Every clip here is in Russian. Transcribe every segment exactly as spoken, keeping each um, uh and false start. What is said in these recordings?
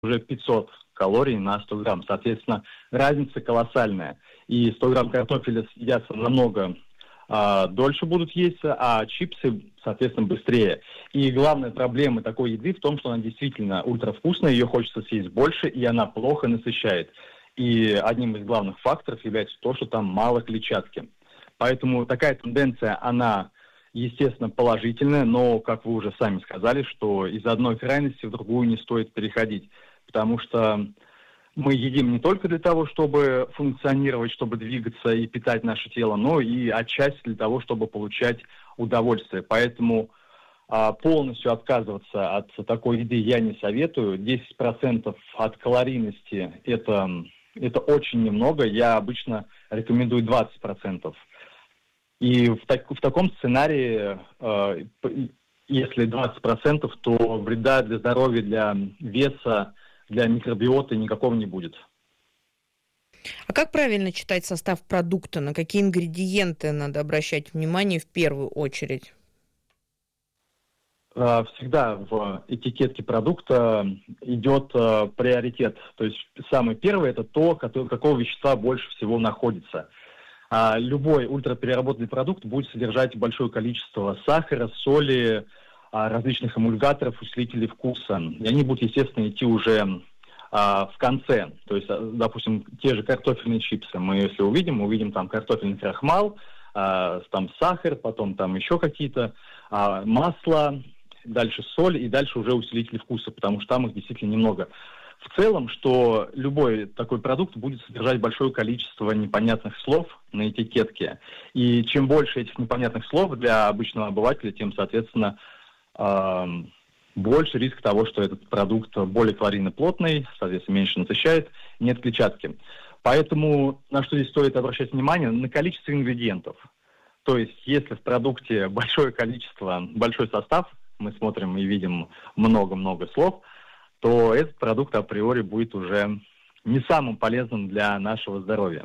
уже пятьсот калорий на сто грамм. Соответственно, разница колоссальная. И сто грамм картофеля съедятся намного а, дольше будут есть, а чипсы, соответственно, быстрее. И главная проблема такой еды в том, что она действительно ультравкусная, ее хочется съесть больше, и она плохо насыщает. И одним из главных факторов является то, что там мало клетчатки. Поэтому такая тенденция, она, естественно, положительная, но, как вы уже сами сказали, что из одной крайности в другую не стоит переходить. Потому что мы едим не только для того, чтобы функционировать, чтобы двигаться и питать наше тело, но и отчасти для того, чтобы получать удовольствие. Поэтому а, полностью отказываться от такой еды я не советую. десять процентов от калорийности это, это очень немного. Я обычно рекомендую двадцать процентов. И в, так, в таком сценарии, э, если двадцать процентов, то вреда для здоровья, для веса, для микробиоты никакого не будет. А как правильно читать состав продукта? На какие ингредиенты надо обращать внимание в первую очередь? Всегда в этикетке продукта идет э, приоритет. То есть самый первый – это то, который, какого вещества больше всего находится. А любой ультрапереработанный продукт будет содержать большое количество сахара, соли, различных эмульгаторов, усилителей вкуса. И они будут, естественно, идти уже а, в конце. То есть, допустим, те же картофельные чипсы. Мы, если увидим, мы увидим там картофельный крахмал, а, там сахар, потом там еще какие-то а, масла, дальше соль и дальше уже усилители вкуса, потому что там их действительно немного. В целом, что любой такой продукт будет содержать большое количество непонятных слов на этикетке. И чем больше этих непонятных слов для обычного обывателя, тем, соответственно, больше риск того, что этот продукт более калорийно-плотный, соответственно, меньше насыщает, нет клетчатки. Поэтому на что здесь стоит обращать внимание? На количество ингредиентов. То есть, если в продукте большое количество, большой состав, мы смотрим и видим много-много слов, то этот продукт априори будет уже не самым полезным для нашего здоровья.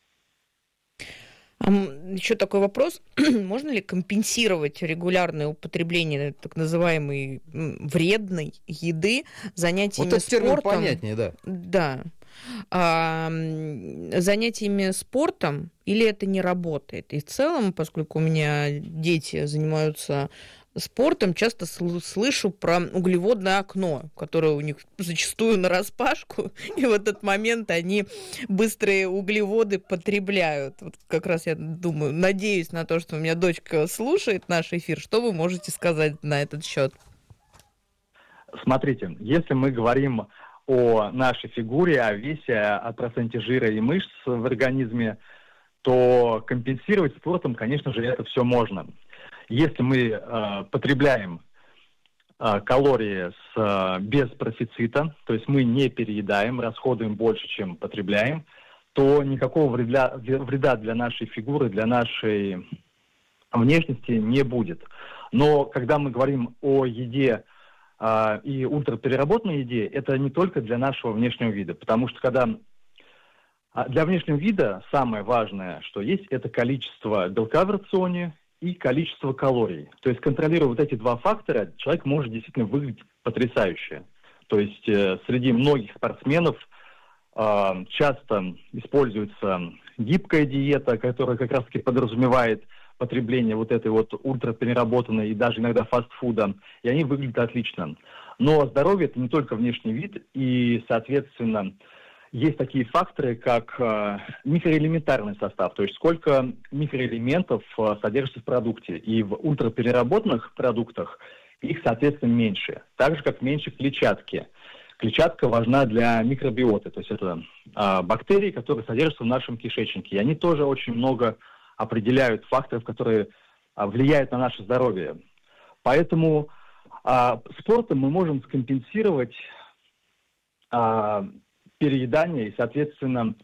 Еще такой вопрос. Можно ли компенсировать регулярное употребление так называемой вредной еды занятиями вот этот спортом? термин понятнее, да. Да. А, занятиями спортом, или это не работает? И в целом, поскольку у меня дети занимаются спортом, часто слышу про углеводное окно, которое у них зачастую нараспашку, и в этот момент они быстрые углеводы потребляют. Вот как раз я думаю, надеюсь на то, что у меня дочка слушает наш эфир. Что вы можете сказать на этот счет? Смотрите, если мы говорим о нашей фигуре, о весе, о проценте жира и мышц в организме, то компенсировать спортом, конечно же, это все можно. Если мы э, потребляем э, калории с, э, без профицита, то есть мы не переедаем, расходуем больше, чем потребляем, то никакого вреда, вреда для нашей фигуры, для нашей внешности не будет. Но когда мы говорим о еде э, и ультрапереработанной еде, это не только для нашего внешнего вида, потому что когда для внешнего вида самое важное, что есть, это количество белка в рационе и количество калорий. То есть, контролируя вот эти два фактора, человек может действительно выглядеть потрясающе. То есть, э, среди многих спортсменов э, часто используется гибкая диета, которая как раз-таки подразумевает потребление вот этой вот ультрапереработанной и даже иногда фастфуда, и они выглядят отлично. Но здоровье – это не только внешний вид, и, соответственно, есть такие факторы, как э, микроэлементарный состав, то есть сколько микроэлементов э, содержится в продукте. И в ультрапереработанных продуктах их, соответственно, меньше. Так же, как меньше клетчатки. Клетчатка важна для микробиоты, то есть это э, бактерии, которые содержатся в нашем кишечнике. И они тоже очень много определяют факторов, которые э, влияют на наше здоровье. Поэтому э, спортом мы можем скомпенсировать э, переедание и, соответственно,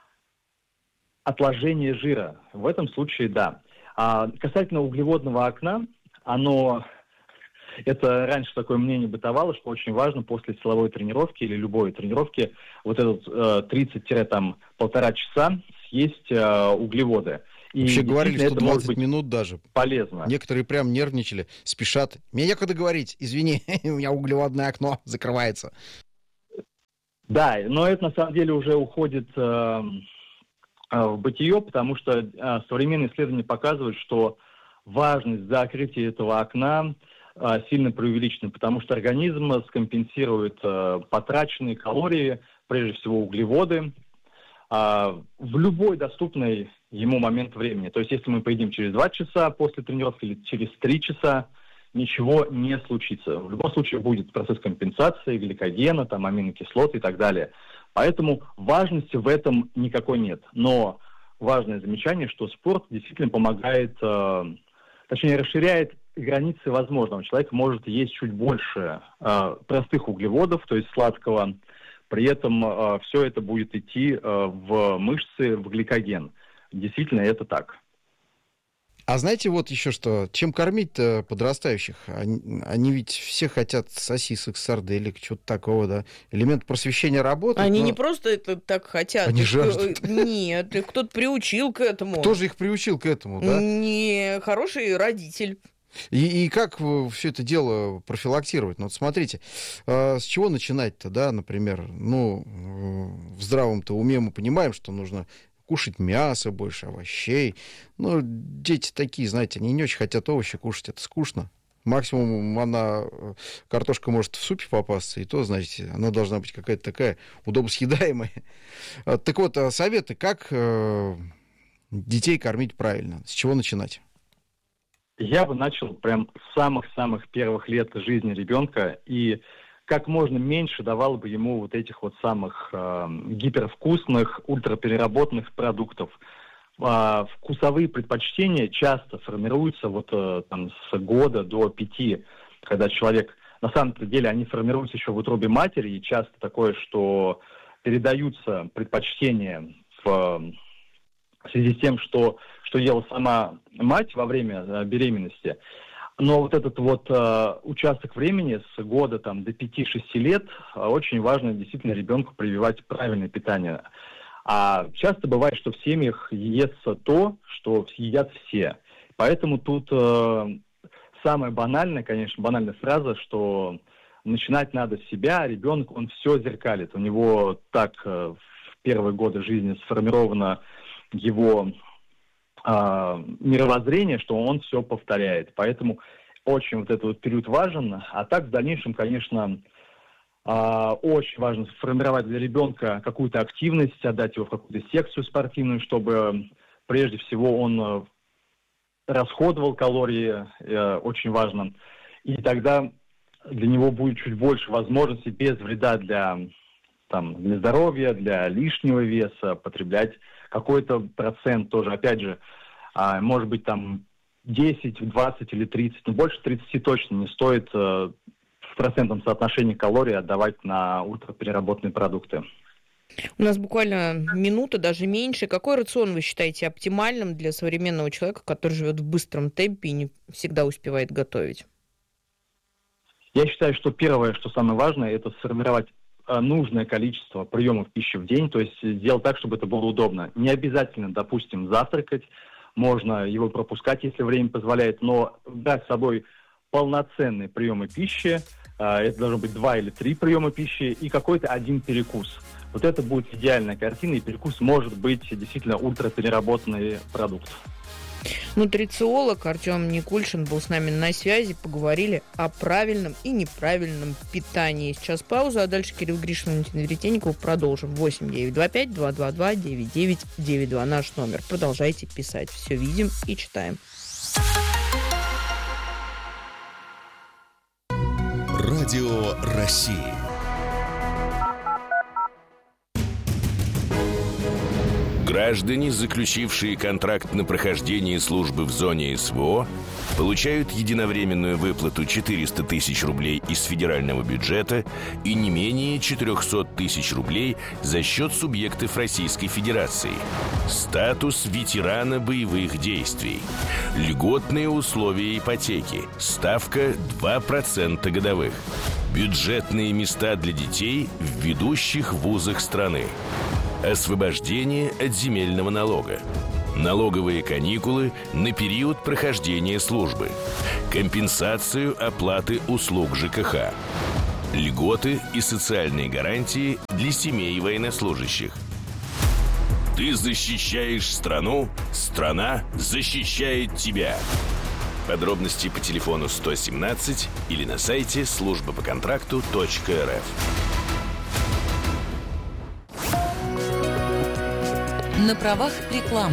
отложение жира. В этом случае, да. А касательно углеводного окна, оно, это раньше такое мнение бытовало, что очень важно после силовой тренировки или любой тренировки вот этот э, тридцать-полтора часа съесть э, углеводы. И вообще говорили, что двадцать минут даже. Полезно. Некоторые прям нервничали, спешат. Мне некогда говорить, извини, у меня углеводное окно закрывается. Да, но это на самом деле уже уходит э, э, в бытие, потому что э, современные исследования показывают, что важность закрытия этого окна э, сильно преувеличена, потому что организм скомпенсирует э, потраченные калории, прежде всего углеводы, э, в любой доступный ему момент времени. То есть если мы поедим через два часа после тренировки или через три часа, ничего не случится. В любом случае будет процесс компенсации гликогена, там, аминокислоты и так далее. Поэтому важности в этом никакой нет. Но важное замечание, что спорт действительно помогает, э, точнее расширяет границы возможного. Человек может есть чуть больше э, простых углеводов, то есть сладкого. При этом э, все это будет идти э, в мышцы, в гликоген. Действительно, это так. А знаете, вот еще что, чем кормить-то подрастающих? Они, они ведь все хотят сосисок, сарделек, чего-то такого, да? Элемент просвещения работает. Они но... не просто это так хотят. Они их... жаждут. Нет, их кто-то приучил к этому. Кто же их приучил к этому, да? Не хороший родитель. И, и как все это дело профилактировать? Ну, вот смотрите, э, с чего начинать-то, да, например? Ну, э, в здравом-то уме мы понимаем, что нужно кушать мясо, больше овощей. Ну, дети такие, знаете, они не очень хотят овощи кушать, это скучно. Максимум она, картошка может в супе попасться, и то, знаете, она должна быть какая-то такая удобосъедаемая. Так вот, советы, как э, детей кормить правильно? С чего начинать? Я бы начал прям с самых-самых первых лет жизни ребенка и как можно меньше давал бы ему вот этих вот самых э, гипервкусных, ультрапереработанных продуктов. Э, вкусовые предпочтения часто формируются вот э, там с года до пяти, когда человек, на самом деле, они формируются еще в утробе матери, и часто такое, что передаются предпочтения в, в связи с тем, что, что ела сама мать во время э, беременности. Но вот этот вот э, участок времени с года там, до пяти-шести лет э, очень важно действительно ребенку прививать правильное питание. А часто бывает, что в семьях естся то, что едят все. Поэтому тут э, самая банальная, конечно, банальная фраза, что начинать надо с себя, а ребенок, он все зеркалит. У него так э, в первые годы жизни сформировано его мировоззрение, что он все повторяет. Поэтому очень вот этот вот период важен. А так в дальнейшем, конечно, очень важно сформировать для ребенка какую-то активность, отдать его в какую-то секцию спортивную, чтобы прежде всего он расходовал калории, очень важно. И тогда для него будет чуть больше возможностей без вреда для, там, для здоровья, для лишнего веса потреблять какой-то процент тоже, опять же, а, может быть, там десять, двадцать или тридцать, но больше тридцати точно не стоит а, в процентном соотношении калорий отдавать на ультрапереработанные продукты. У нас буквально минута, даже меньше. Какой рацион вы считаете оптимальным для современного человека, который живет в быстром темпе и не всегда успевает готовить? Я считаю, что первое, что самое важное, это сформировать нужное количество приемов пищи в день, то есть сделать так, чтобы это было удобно. Не обязательно, допустим, завтракать, можно его пропускать, если время позволяет, но брать с собой полноценные приемы пищи, это должно быть два или три приема пищи и какой-то один перекус. Вот это будет идеальная картина, и перекус может быть действительно ультрапереработанный продукт. Нутрициолог Артем Никульшин был с нами на связи. Поговорили о правильном и неправильном питании. Сейчас пауза, а дальше Кирилл Гришин и Валентин Веретенников продолжим. восемь девятьсот двадцать пять двести двадцать два девяносто девять девяносто два наш номер. Продолжайте писать. Все видим и читаем. Радио России. Граждане, заключившие контракт на прохождение службы в зоне СВО, получают единовременную выплату четыреста тысяч рублей из федерального бюджета и не менее четыреста тысяч рублей за счет субъектов Российской Федерации. Статус ветерана боевых действий. Льготные условия ипотеки. Ставка два процента годовых. Бюджетные места для детей в ведущих вузах страны. Освобождение от земельного налога. Налоговые каникулы на период прохождения службы. Компенсацию оплаты услуг ЖКХ. Льготы и социальные гарантии для семей военнослужащих. Ты защищаешь страну, страна защищает тебя. Подробности по телефону сто семнадцать или на сайте служба по контракту точка эр эф. На правах рекламы.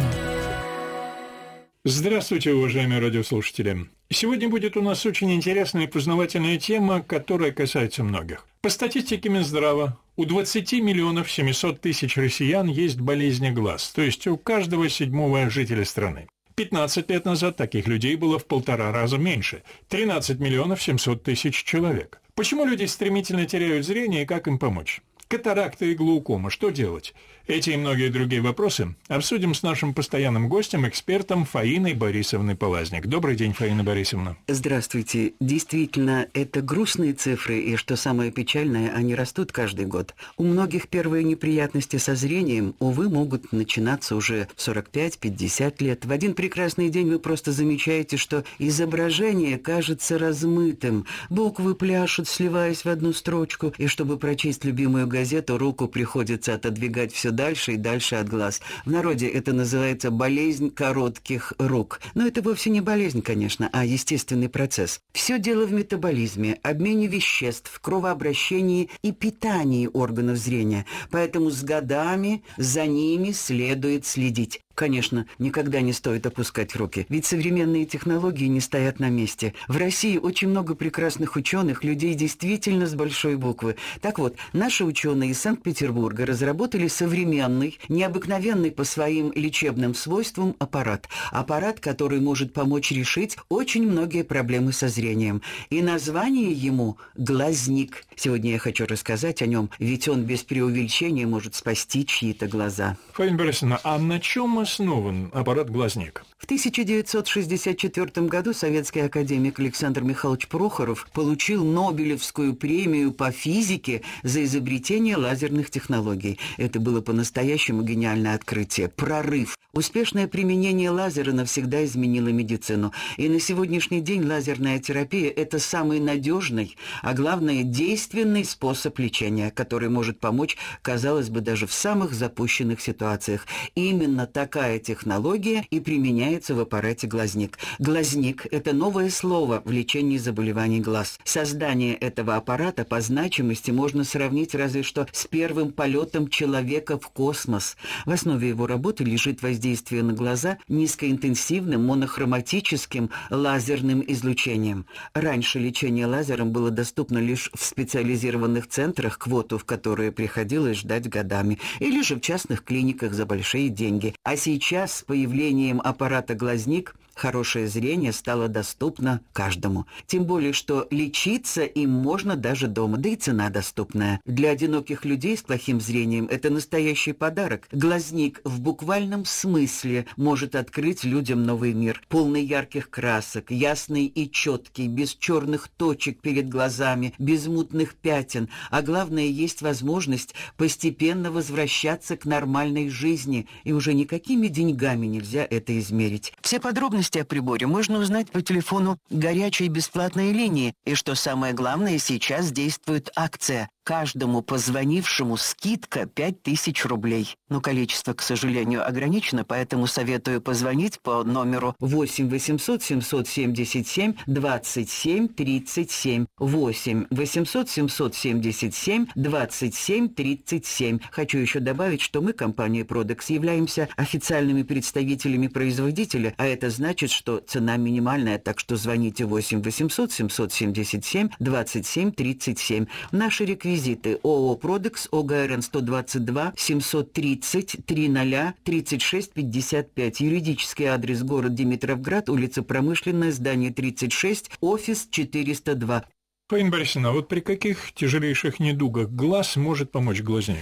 Здравствуйте, уважаемые радиослушатели. Сегодня будет у нас очень интересная и познавательная тема, которая касается многих. По статистике Минздрава, у двадцати миллионов семисот тысяч россиян есть болезни глаз, то есть у каждого седьмого жителя страны. пятнадцать лет назад таких людей было в полтора раза меньше – тринадцать миллионов семьсот тысяч человек. Почему люди стремительно теряют зрение и как им помочь? Катаракта и глаукома. Что делать? Эти и многие другие вопросы обсудим с нашим постоянным гостем, экспертом Фаиной Борисовной Полазник. Добрый день, Фаина Борисовна. Здравствуйте. Действительно, это грустные цифры, и, что самое печальное, они растут каждый год. У многих первые неприятности со зрением, увы, могут начинаться уже в сорок пять - пятьдесят лет. В один прекрасный день вы просто замечаете, что изображение кажется размытым, буквы пляшут, сливаясь в одну строчку, и чтобы прочесть любимую газету, руку приходится отодвигать все дальше и дальше от глаз. В народе это называется болезнь коротких рук. Но это вовсе не болезнь, конечно, а естественный процесс. Все дело в метаболизме, обмене веществ, кровообращении и питании органов зрения. Поэтому с годами за ними следует следить. Конечно, никогда не стоит опускать руки, ведь современные технологии не стоят на месте. В России очень много прекрасных ученых, людей действительно с большой буквы. Так вот, наши ученые из Санкт-Петербурга разработали современный, необыкновенный по своим лечебным свойствам аппарат. Аппарат, который может помочь решить очень многие проблемы со зрением. И название ему «Глазник». Сегодня я хочу рассказать о нем, ведь он без преувеличения может спасти чьи-то глаза. Фаина Борисовна, а на чем основан аппарат «Глазник»? В тысяча девятьсот шестьдесят четвёртом году советский академик Александр Михайлович Прохоров получил Нобелевскую премию по физике за изобретение лазерных технологий. Это было по-настоящему гениальное открытие, прорыв. Успешное применение лазера навсегда изменило медицину. И на сегодняшний день лазерная терапия – это самый надежный, а главное – действенный способ лечения, который может помочь, казалось бы, даже в самых запущенных ситуациях. Именно такая технология и применяется в аппарате «Глазник». «Глазник» – это новое слово в лечении заболеваний глаз. Создание этого аппарата по значимости можно сравнить разве что с первым полетом человека в космос. В основе его работы лежит воздействие на глаза низкоинтенсивным монохроматическим лазерным излучением. Раньше лечение лазером было доступно лишь в специализированных центрах, квоту в которые приходилось ждать годами, или же в частных клиниках за большие деньги. А сейчас с появлением аппарата «Глазник» хорошее зрение стало доступно каждому. Тем более, что лечиться им можно даже дома, да и цена доступная. Для одиноких людей с плохим зрением это настоящий подарок. «Глазник» в буквальном смысле может открыть людям новый мир, полный ярких красок, ясный и четкий, без черных точек перед глазами, без мутных пятен. А главное, есть возможность постепенно возвращаться к нормальной жизни, и уже никакими деньгами нельзя это измерить. Все подробности о приборе можно узнать по телефону горячей бесплатной линии. И что самое главное, сейчас действует акция. Каждому позвонившему скидка пять тысяч рублей. Но количество, к сожалению, ограничено, поэтому советую позвонить по номеру восемь восемьсот семьсот семьдесят семь двадцать семь тридцать семь. восемь восемьсот семьсот семьдесят семь двадцать семь тридцать семь. Хочу еще добавить, что мы, компания Продекс, являемся официальными представителями производителя, а это значит, что цена минимальная, так что звоните восемь восемьсот семьсот семьдесят семь двадцать семь тридцать семь. Наши реквизиты: ООО «Продекс», ОГРН сто двадцать два семьсот тридцать триста тридцать шесть пятьдесят пять. Юридический адрес: город Димитровград, улица Промышленная, здание тридцать шесть, офис четыреста два. Фаина Борисовна, а вот при каких тяжелейших недугах глаз может помочь «Глазник»?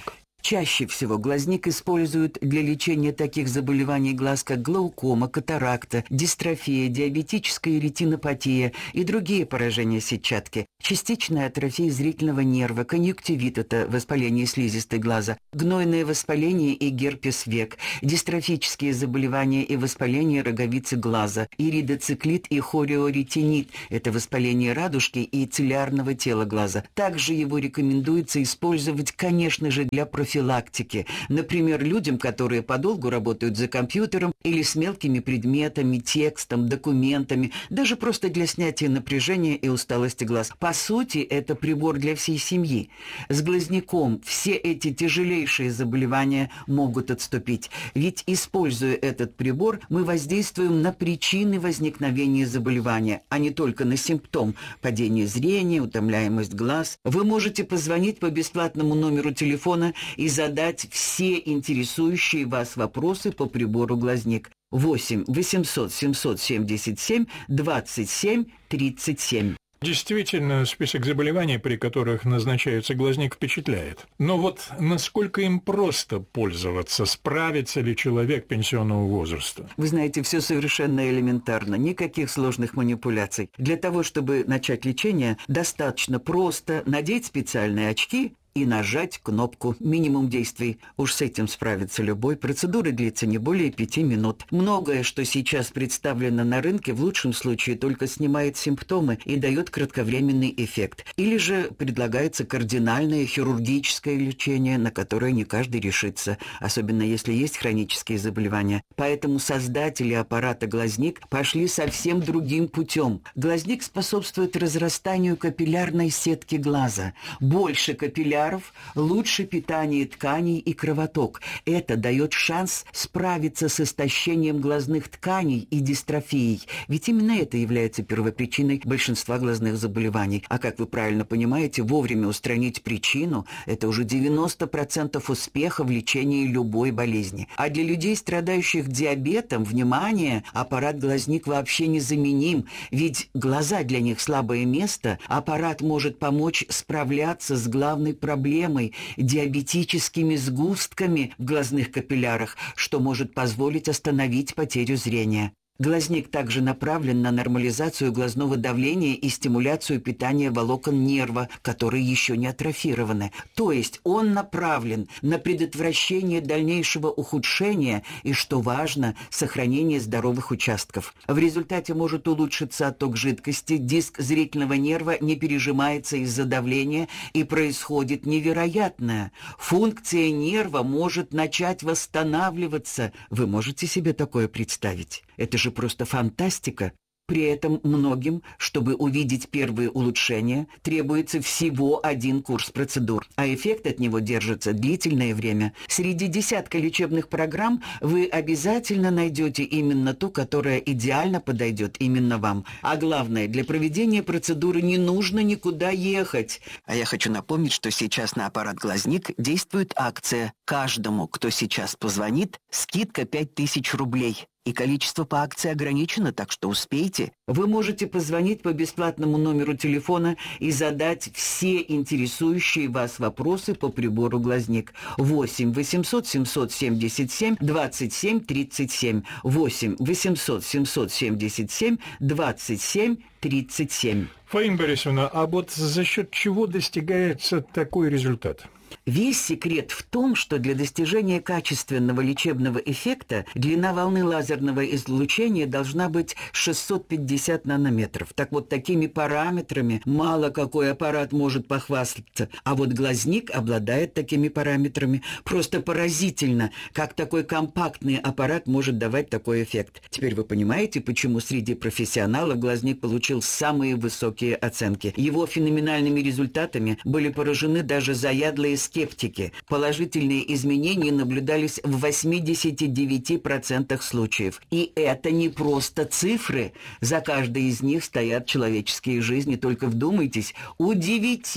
Чаще всего глазник используют для лечения таких заболеваний глаз, как глаукома, катаракта, дистрофия, диабетическая ретинопатия и другие поражения сетчатки, частичная атрофия зрительного нерва, конъюнктивит – это воспаление слизистой глаза, гнойное воспаление и герпес век, дистрофические заболевания и воспаление роговицы глаза, иридоциклит и хореоретинит – это воспаление радужки и цилиарного тела глаза. Также его рекомендуется использовать, конечно же, для профилактики. профилактики. Например, людям, которые подолгу работают за компьютером или с мелкими предметами, текстом, документами, даже просто для снятия напряжения и усталости глаз. По сути, это прибор для всей семьи. С глазняком все эти тяжелейшие заболевания могут отступить. Ведь, используя этот прибор, мы воздействуем на причины возникновения заболевания, а не только на симптом – падение зрения, утомляемость глаз. Вы можете позвонить по бесплатному номеру телефона и задать все интересующие вас вопросы по прибору глазник. восемь восемьсот семьсот семьдесят семь двадцать семь тридцать семь. Действительно, список заболеваний, при которых назначается глазник, впечатляет. Но вот насколько им просто пользоваться, справится ли человек пенсионного возраста? Вы знаете, все совершенно элементарно, никаких сложных манипуляций. Для того, чтобы начать лечение, достаточно просто надеть специальные очки и нажать кнопку. Минимум действий. Уж с этим справится любой. Процедура длится не более пяти минут. Многое, что сейчас представлено на рынке, в лучшем случае только снимает симптомы и дает кратковременный эффект. Или же предлагается кардинальное хирургическое лечение, на которое не каждый решится, особенно если есть хронические заболевания. Поэтому создатели аппарата глазник пошли совсем другим путем. Глазник способствует разрастанию капиллярной сетки глаза. Больше капилляров, лучше питание тканей и кровоток. Это дает шанс справиться с истощением глазных тканей и дистрофией. Ведь именно это является первопричиной большинства глазных заболеваний. А как вы правильно понимаете, вовремя устранить причину – это уже девяносто процентов успеха в лечении любой болезни. А для людей, страдающих диабетом, внимание, аппарат глазник вообще незаменим. Ведь глаза для них слабое место. Аппарат может помочь справляться с главной проблемой. проблемой, диабетическими сгустками в глазных капиллярах, что может позволить остановить потерю зрения. Глазник также направлен на нормализацию глазного давления и стимуляцию питания волокон нерва, которые еще не атрофированы. То есть он направлен на предотвращение дальнейшего ухудшения и, что важно, сохранение здоровых участков. В результате может улучшиться отток жидкости, диск зрительного нерва не пережимается из-за давления и происходит невероятное. Функция нерва может начать восстанавливаться. Вы можете себе такое представить? Это же просто фантастика. При этом многим, чтобы увидеть первые улучшения, требуется всего один курс процедур, а эффект от него держится длительное время. Среди десятка лечебных программ вы обязательно найдете именно ту, которая идеально подойдет именно вам. А главное, для проведения процедуры не нужно никуда ехать. А я хочу напомнить, что сейчас на аппарат глазник действует акция. Каждому, кто сейчас позвонит, скидка пять тысяч рублей. И количество по акции ограничено, так что успейте. Вы можете позвонить по бесплатному номеру телефона и задать все интересующие вас вопросы по прибору глазник. восемь восемьсот семьсот семьдесят семь двадцать семь тридцать семь. восемь восемьсот семьсот семьдесят семь двадцать семь тридцать семь. Фаина Борисовна, а вот за счет чего достигается такой результат? Весь секрет в том, что для достижения качественного лечебного эффекта длина волны лазерного излучения должна быть шестьсот пятьдесят нанометров. Так вот, такими параметрами мало какой аппарат может похвастаться. А вот глазник обладает такими параметрами. Просто поразительно, как такой компактный аппарат может давать такой эффект. Теперь вы понимаете, почему среди профессионалов глазник получил самые высокие оценки. Его феноменальными результатами были поражены даже заядлые скептики. Положительные изменения наблюдались в восемьдесят девять процентов случаев. И это не просто цифры. За каждой из них стоят человеческие жизни. Только вдумайтесь, у девяти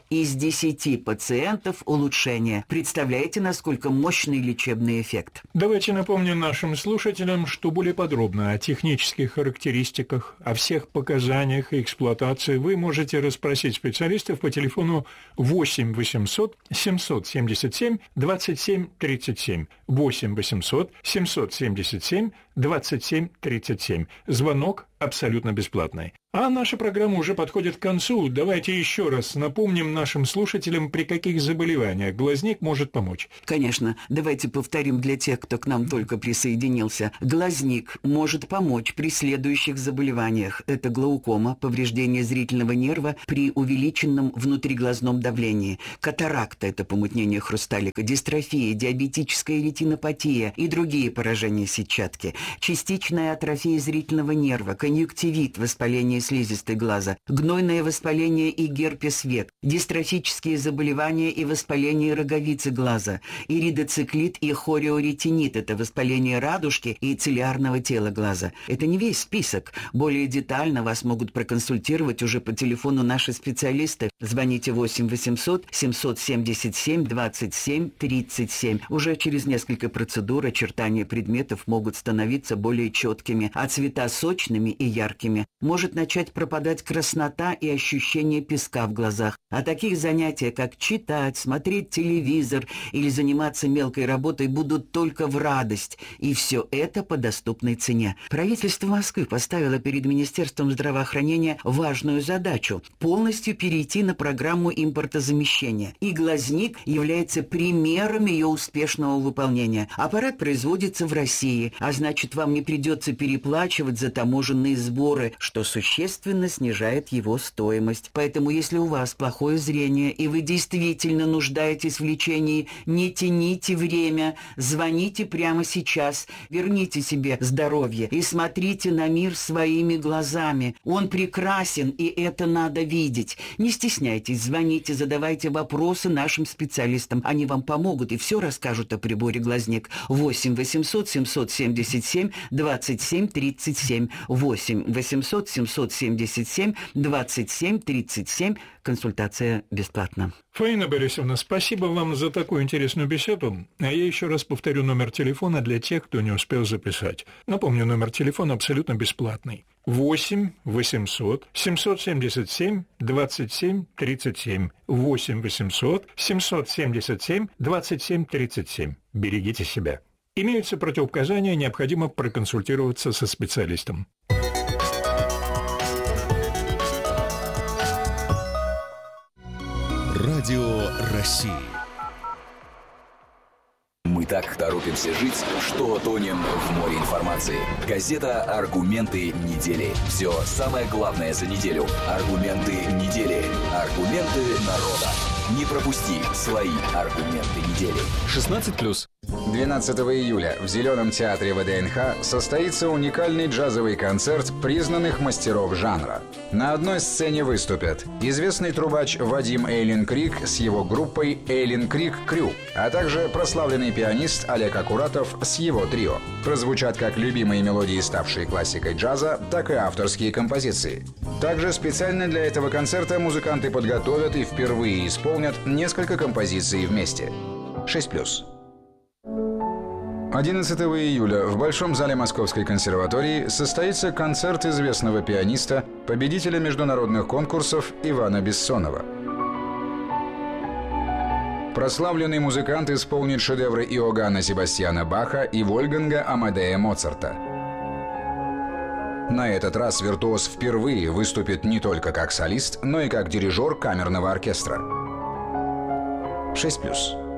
из десяти пациентов улучшение. Представляете, насколько мощный лечебный эффект? Давайте напомним нашим слушателям, что более подробно о технических характеристиках, о всех показаниях и эксплуатации вы можете расспросить специалистов по телефону восемь восемьсот семьсот семьдесят семь двадцать семь тридцать семь. восемь восемьсот семьсот семьдесят семь двадцать семь тридцать семь. Звонок абсолютно бесплатный. А наша программа уже подходит к концу. Давайте еще раз напомним нашим слушателям, при каких заболеваниях глазник может помочь. Конечно. Давайте повторим для тех, кто к нам только присоединился. Глазник может помочь при следующих заболеваниях. Это глаукома, повреждение зрительного нерва при увеличенном внутриглазном давлении. Катаракта – это помутнение хрусталика, дистрофия, диабетическая ретинопатия и другие поражения сетчатки. Частичная атрофия зрительного нерва, конъюнктивит, воспаление слизистой глаза, гнойное воспаление и герпес век, дистрофические заболевания и воспаление роговицы глаза, иридоциклит и хореоретинит – это воспаление радужки и цилиарного тела глаза. Это не весь список. Более детально вас могут проконсультировать уже по телефону наши специалисты. Звоните восемь восемьсот семьсот семьдесят семь двадцать семь тридцать семь. Уже через несколько процедур очертания предметов могут становиться более четкими, а цвета сочными и яркими. Может начать пропадать краснота и ощущение песка в глазах. А таких занятий, как читать, смотреть телевизор или заниматься мелкой работой, будут только в радость. И все это по доступной цене. Правительство Москвы поставило перед Министерством здравоохранения важную задачу – полностью перейти на программу импортозамещения. И глазник является примером ее успешного выполнения. Аппарат производится в России, а значит, вам не придется переплачивать за таможенные сборы, что существенно снижает его стоимость. Поэтому, если у вас плохое зрение и вы действительно нуждаетесь в лечении, не тяните время, звоните прямо сейчас, верните себе здоровье и смотрите на мир своими глазами. Он прекрасен, и это надо видеть. Не стесняйтесь, звоните, задавайте вопросы нашим специалистам. Они вам помогут и все расскажут о приборе глазник. восемь восемьсот семьсот семьдесят семь двадцать семь тридцать семь. восемь восемьсот семьсот семьдесят семь двадцать семь тридцать семь. Консультация бесплатна. Фаина Борисовна, спасибо вам за такую интересную беседу. А я еще раз повторю номер телефона для тех, кто не успел записать. Напомню, номер телефона абсолютно бесплатный. восемь восемьсот семьсот семьдесят семь двадцать семь тридцать семь. восемь восемьсот семьсот семьдесят семь двадцать семь тридцать семь. Берегите себя. Имеются противопоказания, необходимо проконсультироваться со специалистом. Радио России. Мы так торопимся жить, что тонем в море информации. Газета «Аргументы недели». Все самое главное за неделю. Аргументы недели. Аргументы народа. Не пропусти свои аргументы недели. шестнадцать плюс. двенадцатого июля в Зеленом театре ВДНХ состоится уникальный джазовый концерт признанных мастеров жанра. На одной сцене выступят известный трубач Вадим Эйлин Крик с его группой Эйлин Крик Крю, а также прославленный пианист Олег Акуратов с его трио. Прозвучат как любимые мелодии, ставшие классикой джаза, так и авторские композиции. Также специально для этого концерта музыканты подготовят и впервые исполнят несколько композиций вместе. шесть плюс. одиннадцатого июля в Большом зале Московской консерватории состоится концерт известного пианиста, победителя международных конкурсов Ивана Бессонова. Прославленный музыкант исполнит шедевры Иоганна Себастьяна Баха и Вольфганга Амадея Моцарта. На этот раз виртуоз впервые выступит не только как солист, но и как дирижер камерного оркестра. шесть плюс.